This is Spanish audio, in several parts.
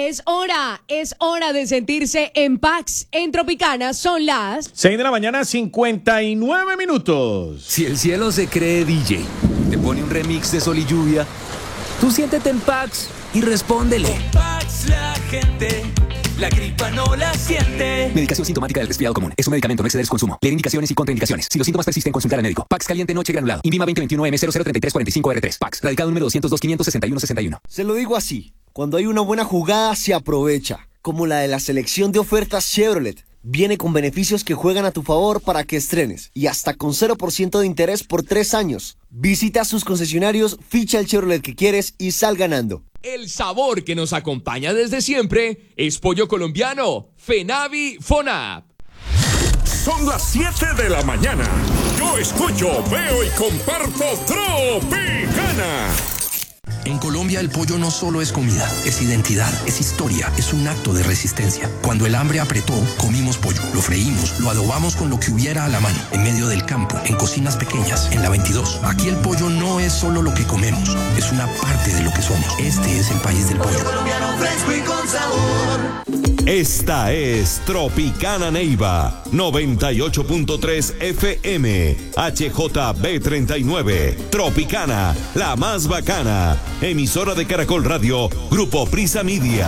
Es hora de sentirse en Pax. En Tropicana son las 6 de la mañana, 59 minutos. Si el cielo se cree DJ, te pone un remix de Sol y Lluvia, tú siéntete en Pax y respóndele. Con Pax la gente, la gripa no la siente. Medicación sintomática del resfriado común. Es un medicamento, no exceder su consumo. Leer indicaciones y contraindicaciones. Si los síntomas persisten, consultar al médico. Pax caliente noche granulado. Invima 2021M003345R3. Pax. Radical número 202-561-61. Se lo digo así. Cuando hay una buena jugada, se aprovecha. Como la de la selección de ofertas Chevrolet. Viene con beneficios que juegan a tu favor para que estrenes. Y hasta con 0% de interés por 3 años. Visita sus concesionarios, ficha el Chevrolet que quieres y sal ganando. El sabor que nos acompaña desde siempre es pollo colombiano, Fenavi Fonab. Son las 7 de la mañana. Yo escucho, veo y comparto Tropicana. En Colombia el pollo no solo es comida, es identidad, es historia, es un acto de resistencia. Cuando el hambre apretó, comimos pollo, lo freímos, lo adobamos con lo que hubiera a la mano, en medio del campo, en cocinas pequeñas, en la 22. Aquí el pollo no es solo lo que comemos, es una parte de lo que somos. Este es el país del pollo. Colombiano fresco y con sabor. Esta es Tropicana Neiva, 98.3 FM, HJB39, Tropicana, la más bacana, emisora de Caracol Radio, Grupo Prisa Media.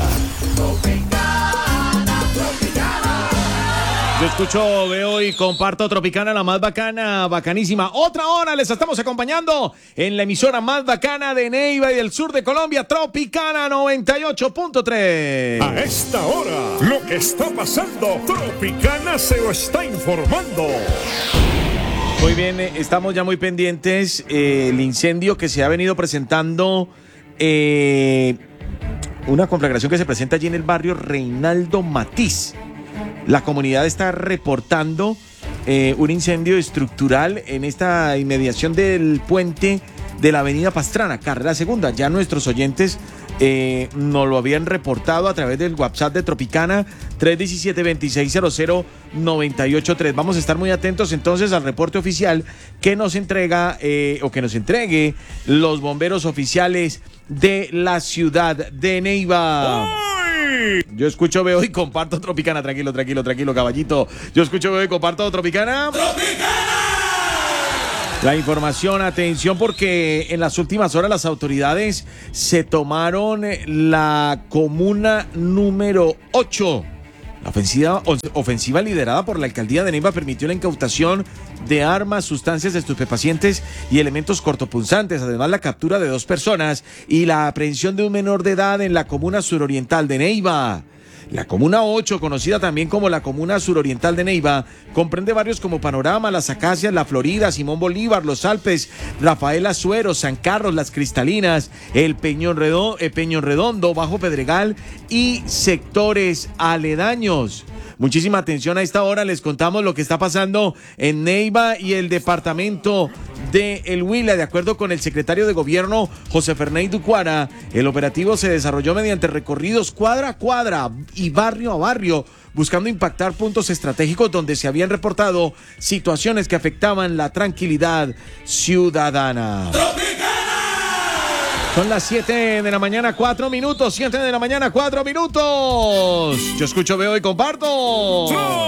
Yo escucho, veo y comparto Tropicana, la más bacana, bacanísima. Otra hora les estamos acompañando en la emisora más bacana de Neiva y del sur de Colombia, Tropicana 98.3. A esta hora, lo que está pasando, Tropicana se lo está informando. Muy bien, estamos ya muy pendientes. El incendio que se ha venido presentando, una conflagración que se presenta allí en el barrio Reinaldo Matiz. La comunidad está reportando un incendio estructural en esta inmediación del puente de la avenida Pastrana, carrera segunda. Ya nuestros oyentes nos lo habían reportado a través del WhatsApp de Tropicana 317-2600-983. Vamos a estar muy atentos entonces al reporte oficial que nos entrega o que nos entregue los bomberos oficiales de la ciudad de Neiva. Yo escucho, veo y comparto Tropicana. Tranquilo, caballito. Yo escucho, veo y comparto Tropicana. La información, atención, porque en las últimas horas las autoridades se tomaron la comuna número 8. La ofensiva liderada por la alcaldía de Neiva permitió la incautación de armas, sustancias estupefacientes y elementos cortopunzantes. Además, la captura de 2 personas y la aprehensión de un menor de edad en la comuna suroriental de Neiva. La comuna 8, conocida también como la comuna suroriental de Neiva, comprende barrios como Panorama, Las Acacias, La Florida, Simón Bolívar, Los Alpes, Rafael Azuero, San Carlos, Las Cristalinas, el Peñón Redondo, Bajo Pedregal y sectores aledaños. Muchísima atención a esta hora, les contamos lo que está pasando en Neiva y el departamento de El Huila. De acuerdo con el secretario de gobierno, José Fernando Cuara, el operativo se desarrolló mediante recorridos cuadra a cuadra y barrio a barrio, buscando impactar puntos estratégicos donde se habían reportado situaciones que afectaban la tranquilidad ciudadana. Son las 7 de la mañana, 4 minutos. 7 de la mañana, 4 minutos. Yo escucho, veo y comparto.